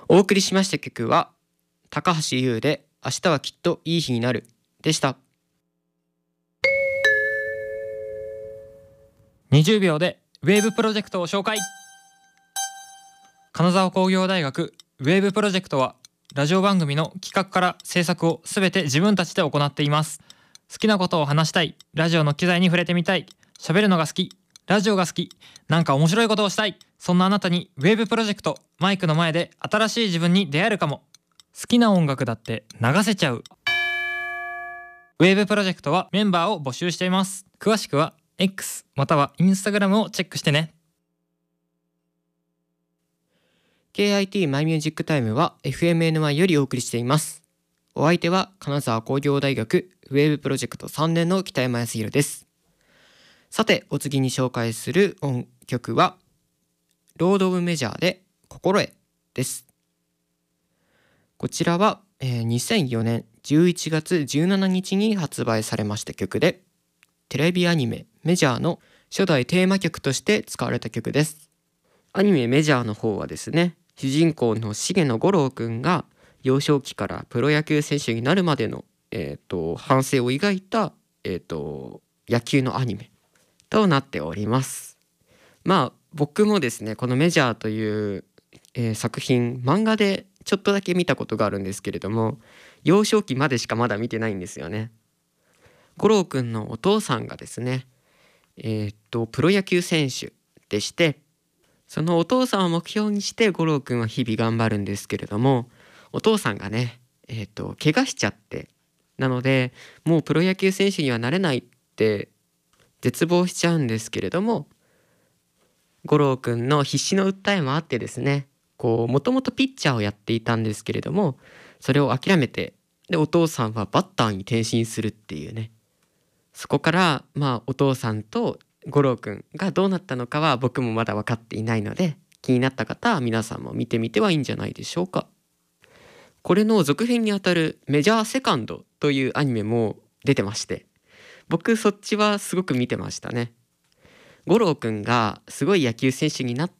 お送りしました曲は高橋優で明日はきっといい日になるでした。 20秒でウェーブプロジェクトを紹介。金沢工業大学ウェーブプロジェクトはラジオ番組の企画から制作をすべて自分たちで行っています。好きなことを話したい、ラジオの機材に触れてみたい、喋るのが好き、ラジオが好き、なんか面白いことをしたい、そんなあなたにウェーブプロジェクト、マイクの前で新しい自分に出会えるかも。好きな音楽だって流せちゃう。ウェーブプロジェクトはメンバーを募集しています。詳しくは X または Instagram をチェックしてね。 KIT マイミュージックタイムは FMNY よりお送りしています。お相手は金沢工業大学ウェーブプロジェクト3年の北山康弘です。さて、お次に紹介する音曲はロード・オブ・メジャーで心得です。こちらは、2004年11月17日に発売されました曲で、テレビアニメメジャーの初代テーマ曲として使われた曲です。アニメメジャーの方はですね、主人公の重野五郎くんが幼少期からプロ野球選手になるまでの、反省を描いた、野球のアニメとなっております。まあ僕もですね、このメジャーという、作品漫画でちょっとだけ見たことがあるんですけれども、幼少期までしかまだ見てないんですよね。五郎くんのお父さんがですね、プロ野球選手でして、そのお父さんを目標にして五郎くんは日々頑張るんですけれども、お父さんがね、怪我しちゃって、なのでもうプロ野球選手にはなれないって絶望しちゃうんですけれども、五郎くんの必死の訴えもあってですね、もともとピッチャーをやっていたんですけれども、それを諦めて、でお父さんはバッターに転身するっていうね、そこからお父さんと五郎くんがどうなったのかは僕もまだ分かっていないので、気になった方は皆さんも見てみてはいいんじゃないでしょうか。これの続編にあたるメジャーセカンドというアニメも出てまして、僕そっちはすごく見てましたね。五郎くんがすごい野球選手になって、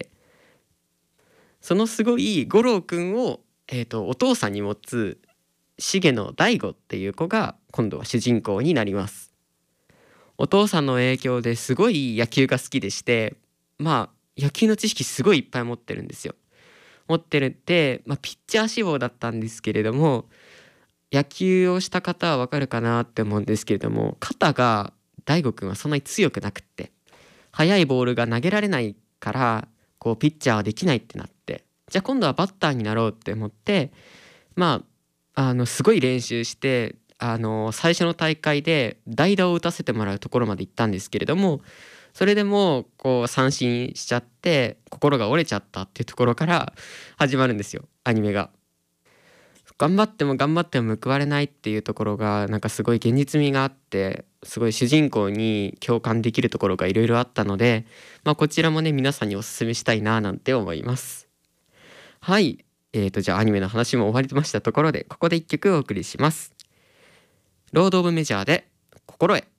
そのすごい五郎くんを、お父さんに持つ重野大吾っていう子が今度は主人公になります。お父さんの影響ですごい野球が好きでして、野球の知識すごいいっぱい持ってるんですよ。持ってるって、ピッチャー志望だったんですけれども、野球をした方はわかるかなって思うんですけれども、肩が大吾くんはそんなに強くなくって、速いボールが投げられないからピッチャーはできないってなって、じゃあ今度はバッターになろうって思って、すごい練習して、最初の大会で代打を打たせてもらうところまで行ったんですけれども、それでも三振しちゃって心が折れちゃったっていうところから始まるんですよ、アニメが。頑張っても頑張っても報われないっていうところがなんかすごい現実味があって、すごい主人公に共感できるところがいろいろあったので、こちらもね皆さんにおすすめしたいななんて思います。はい、じゃあアニメの話も終わりましたところで、ここで一曲お送りします。ロード・オブ・メジャーで心得。